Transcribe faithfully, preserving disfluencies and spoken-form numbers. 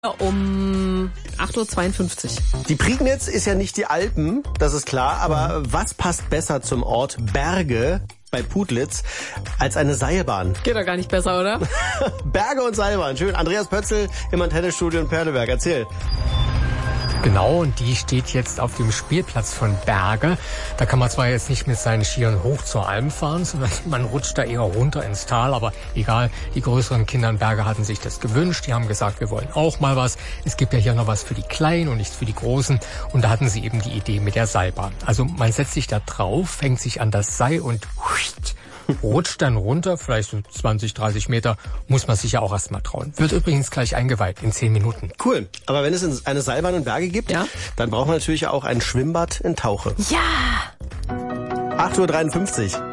Um acht Uhr zweiundfünfzig. Die Prignitz ist ja nicht die Alpen, das ist klar, aber mhm. was passt besser zum Ort Berge bei Putlitz als eine Seilbahn? Geht doch gar nicht besser, oder? Berge und Seilbahn, schön. Andreas Pötzl im Antennenstudio in Perleberg, erzähl. Genau, und die steht jetzt auf dem Spielplatz von Berge. Da kann man zwar jetzt nicht mit seinen Skiern hoch zur Alm fahren, sondern man rutscht da eher runter ins Tal. Aber egal, die größeren Kinder in Berge hatten sich das gewünscht. Die haben gesagt, wir wollen auch mal was. Es gibt ja hier noch was für die Kleinen und nichts für die Großen. Und da hatten sie eben die Idee mit der Seilbahn. Also man setzt sich da drauf, hängt sich an das Seil und rutscht dann runter, vielleicht so zwanzig, dreißig Meter, muss man sich ja auch erst mal trauen. Wird übrigens gleich eingeweiht in zehn Minuten. Cool. Aber wenn es eine Seilbahn in Berge gibt, ja, dann braucht man natürlich auch ein Schwimmbad in Tauche. Ja! acht Uhr dreiundfünfzig.